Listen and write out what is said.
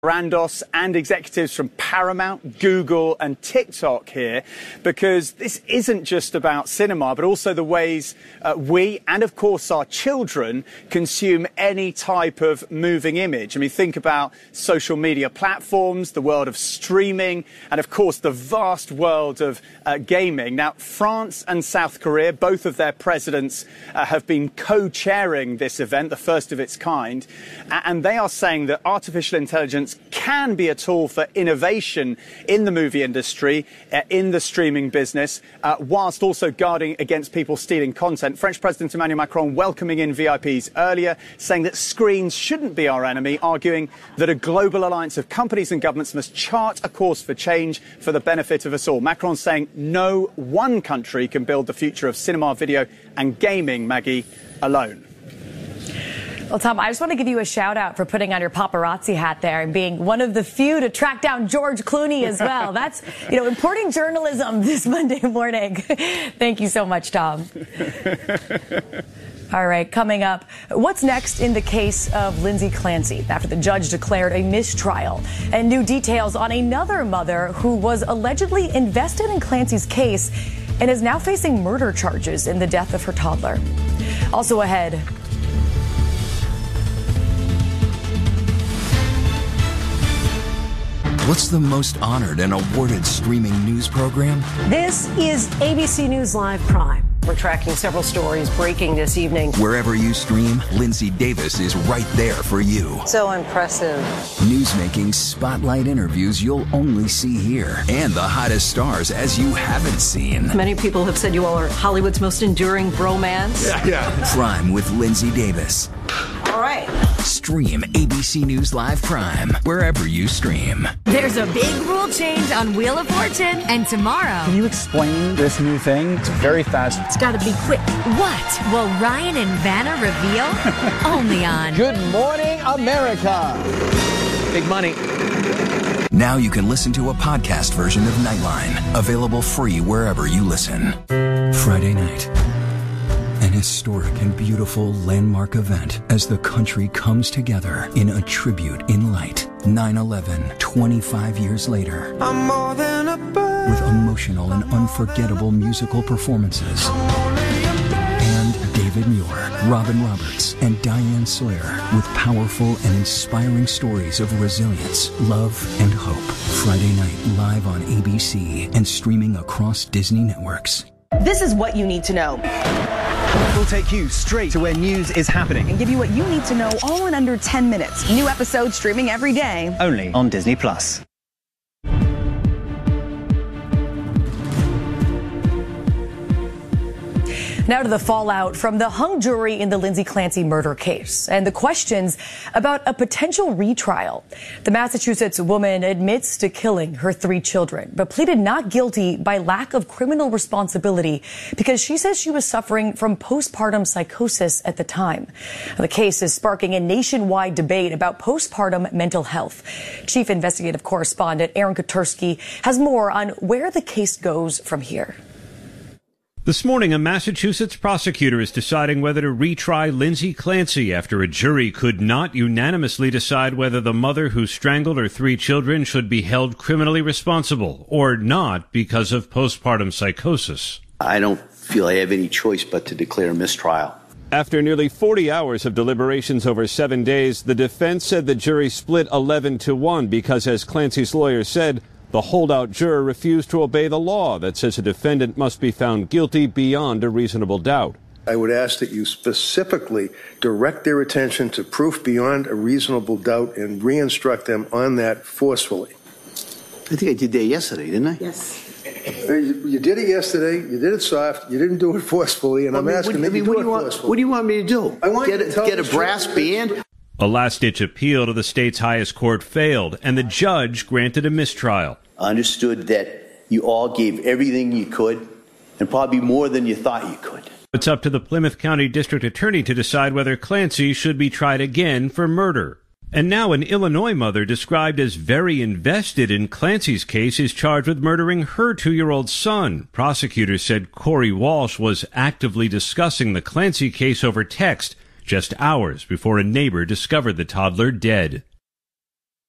Randos and executives from Paramount, Google and TikTok here, because this isn't just about cinema, but also the ways we and, of course, our children consume any type of moving image. I mean, think about social media platforms, the world of streaming, and, of course, the vast world of gaming. Now, France and South Korea, both of their presidents have been co-chairing this event, the first of its kind, and they are saying that artificial intelligence can be a tool for innovation in the movie industry, in the streaming business, whilst also guarding against people stealing content. French President Emmanuel Macron welcoming in VIPs earlier, saying that screens shouldn't be our enemy, arguing that a global alliance of companies and governments must chart a course for change for the benefit of us all. Macron saying no one country can build the future of cinema, video and gaming, Maggie, alone. Well, Tom, I just want to give you a shout out for putting on your paparazzi hat there and being one of the few to track down George Clooney as well. That's, important journalism this Monday morning. Thank you so much, Tom. All right, coming up, what's next in the case of Lindsay Clancy after the judge declared a mistrial, and new details on another mother who was allegedly invested in Clancy's case and is now facing murder charges in the death of her toddler. Also ahead, what's the most honored and awarded streaming news program? This is ABC News Live Prime. We're tracking several stories breaking this evening. Wherever you stream, Lindsay Davis is right there for you. So impressive. Newsmaking spotlight interviews you'll only see here. And the hottest stars as you haven't seen. Many people have said you all are Hollywood's most enduring bromance. Yeah. Prime with Lindsay Davis. All right. Stream ABC News Live Prime wherever you stream. There's a big rule change on Wheel of Fortune, and tomorrow... Can you explain this new thing? It's very fast. It's got to be quick. What will Ryan and Vanna reveal? Only on... Good Morning America. Big money. Now you can listen to a podcast version of Nightline, available free wherever you listen. Friday night. An historic and beautiful landmark event as the country comes together in a tribute in light. 9/11, 25 years later. I'm more than a bird. With emotional and unforgettable musical performances. And David Muir, Robin Roberts, and Diane Sawyer with powerful and inspiring stories of resilience, love, and hope. Friday night live on ABC and streaming across Disney networks. This is what you need to know. We'll take you straight to where news is happening And give you what you need to know all in under 10 minutes. New episodes streaming every day. only on Disney+. Now to the fallout from the hung jury in the Lindsay Clancy murder case and the questions about a potential retrial. The Massachusetts woman admits to killing her 3 children, but pleaded not guilty by lack of criminal responsibility because she says she was suffering from postpartum psychosis at the time. The case is sparking a nationwide debate about postpartum mental health. Chief Investigative Correspondent Aaron Katersky has more on where the case goes from here. This morning, a Massachusetts prosecutor is deciding whether to retry Lindsay Clancy after a jury could not unanimously decide whether the mother who strangled her 3 children should be held criminally responsible or not because of postpartum psychosis. I don't feel I have any choice but to declare a mistrial. After nearly 40 hours of deliberations over 7 days, the defense said the jury split 11-1 because, as Clancy's lawyer said, the holdout juror refused to obey the law that says a defendant must be found guilty beyond a reasonable doubt. I would ask that you specifically direct their attention to proof beyond a reasonable doubt and re-instruct them on that forcefully. I think I did that yesterday, didn't I? Yes. You did it yesterday. You did it soft. You didn't do it forcefully, and I'm asking that you do it forcefully. What do you want me to do? I want you to tell get a the brass band? A last-ditch appeal to the state's highest court failed, and the judge granted a mistrial. I understood that you all gave everything you could, and probably more than you thought you could. It's up to the Plymouth County District Attorney to decide whether Clancy should be tried again for murder. And now an Illinois mother described as very invested in Clancy's case is charged with murdering her 2-year-old son. Prosecutors said Corey Walsh was actively discussing the Clancy case over text just hours before a neighbor discovered the toddler dead.